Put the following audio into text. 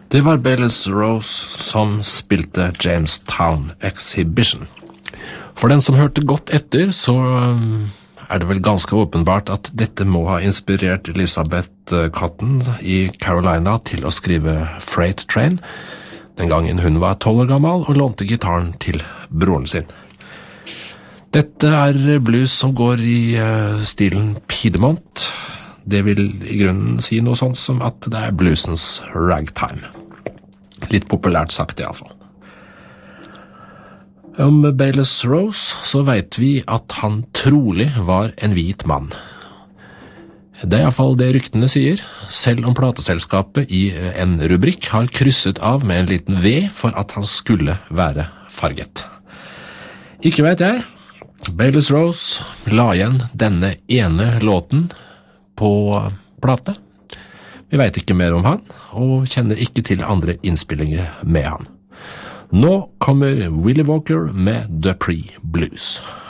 Det var Bayless Rose som spilte Jamestown Exhibition. For den som hørte godt etter, så er det vel ganske åpenbart at dette må ha inspirert Elizabeth Cotton i Carolina til å skrive Freight Train, den gangen hun var 12 år gammel og lånte gitaren til broren sin. Dette er blues som går i stilen Piedmont. Det vil i grunnen si noe sånt som at det er bluesens ragtime. Litt populært sagt i alle fall. Om Bayless Rose så vet vi at han trolig var en hvit mann. Det er i alle fall det ryktene sier, selv om plateselskapet i en rubrikk har krysset av med en liten V for at han skulle være farget. Ikke vet jeg. Bayless Rose la igjen denne ene låten på plate. Vi vet ikke mer om han, og kjenner ikke til andre innspillinger med han. Nå kommer Willie Walker med Dupree Blues.